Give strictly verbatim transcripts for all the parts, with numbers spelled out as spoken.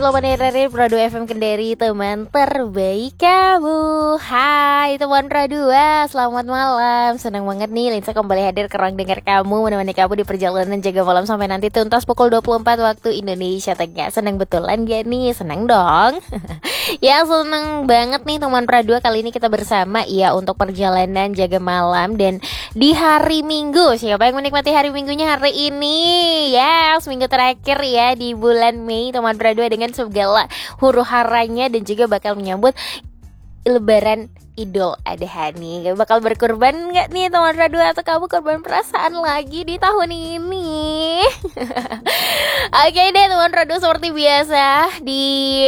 Selamat hari Pro dua F M Kendari, teman terbaik kamu. Hai teman Pro dua, selamat malam. Senang banget nih Linsa kembali hadir ke ruang dengar kamu, menemani kamu di perjalanan jaga malam sampai nanti tuntas pukul dua puluh empat waktu Indonesia Tengah. Senang betulan gak nih? Senang dong. Ya, senang banget nih teman Pro dua. Kali ini kita bersama ya untuk perjalanan jaga malam dan di hari Minggu. Siapa yang menikmati hari Minggunya hari ini? Yes, minggu terakhir ya di bulan Mei teman Pro dua, dengan segala huru haranya, dan juga bakal menyambut Lebaran Idul Adha nih. Bakal berkorban nggak nih teman radio, atau kamu korban perasaan lagi di tahun ini? Oke deh teman radio, seperti biasa di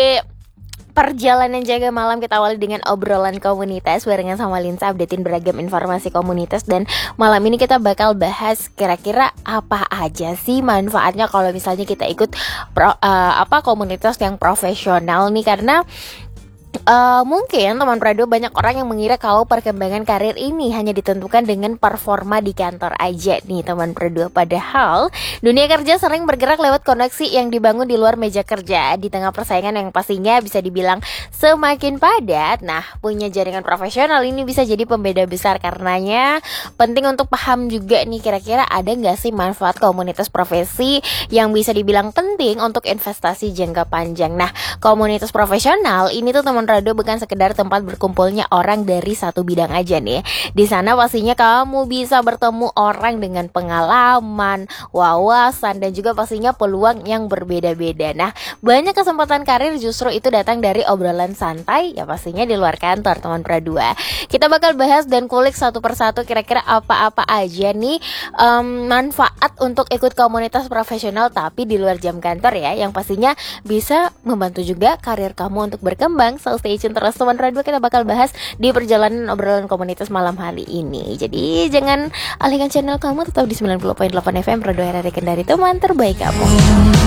perjalanan jaga malam kita awali dengan obrolan komunitas barengan sama Linsa, updatein beragam informasi komunitas. Dan malam ini kita bakal bahas kira-kira apa aja sih manfaatnya kalau misalnya kita ikut pro, uh, apa komunitas yang profesional nih. Karena Uh, mungkin teman radio banyak orang yang mengira kalau perkembangan karir ini hanya ditentukan dengan performa di kantor aja nih teman radio. Padahal dunia kerja sering bergerak lewat koneksi yang dibangun di luar meja kerja. Di tengah persaingan yang pastinya bisa dibilang semakin padat, nah punya jaringan profesional ini bisa jadi pembeda besar. Karenanya penting untuk paham juga nih, kira-kira ada gak sih manfaat komunitas profesi yang bisa dibilang penting untuk investasi jangka panjang. Nah, komunitas profesional ini tuh teman radio bukan sekedar tempat berkumpulnya orang dari satu bidang aja nih. Di sana pastinya kamu bisa bertemu orang dengan pengalaman, wawasan, dan juga pastinya peluang yang berbeda-beda. Nah, banyak kesempatan karir justru itu datang dari obrolan santai, ya pastinya di luar kantor teman Pro dua. Kita bakal bahas dan kulik satu persatu kira-kira apa-apa aja nih um, manfaat untuk ikut komunitas profesional tapi di luar jam kantor ya, yang pastinya bisa membantu juga karir kamu untuk berkembang. So stay tune terus teman radio, kita bakal bahas di perjalanan obrolan komunitas malam hari ini. Jadi jangan alihkan channel kamu, tetap di sembilan puluh koma delapan F M Pro dua R R I Kendari, teman terbaik kamu.